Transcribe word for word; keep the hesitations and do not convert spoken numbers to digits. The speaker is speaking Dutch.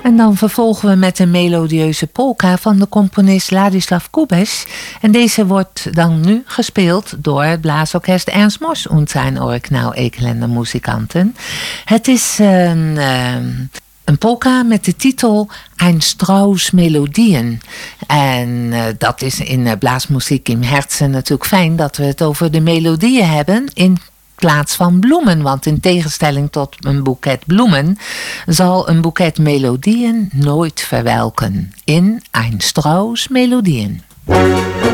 En dan vervolgen we met een melodieuze polka van de componist Ladislav Kubeš. En deze wordt dan nu gespeeld door het blaasorkest Ernst Mosch en zijn Original Ekelender Muzikanten. Het is een, uh, een polka met de titel Ein Strauß Melodien. En uh, dat is in uh, blaasmuziek in Herzen natuurlijk fijn dat we het over de melodieën hebben in plaats van bloemen, want in tegenstelling tot een boeket bloemen zal een boeket melodieën nooit verwelken. In Ein Strauß Melodien.